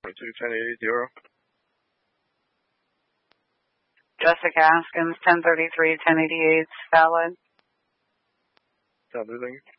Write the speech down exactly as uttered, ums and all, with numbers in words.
twenty-two ten eighty zero. Jessica Askins, ten thirty-three ten eighty-eight, valid. Sounds good, thank you.